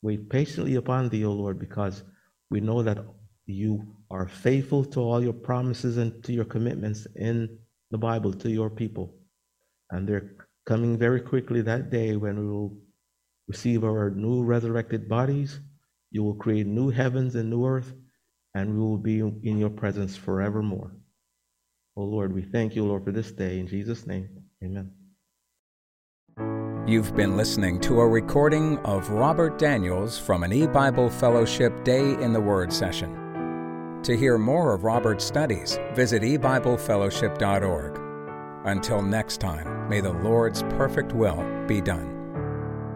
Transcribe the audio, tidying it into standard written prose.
wait patiently upon thee, O Lord, because we know that you are faithful to all your promises and to your commitments in the Bible to your people. And they're coming very quickly that day when we will receive our new resurrected bodies. You will create new heavens and new earth, and we will be in your presence forevermore. Oh Lord, we thank you, Lord, for this day. In Jesus' name, amen. You've been listening to a recording of Robert Daniels from an E-Bible Fellowship Day in the Word session. To hear more of Robert's studies, visit ebiblefellowship.org. Until next time, may the Lord's perfect will be done.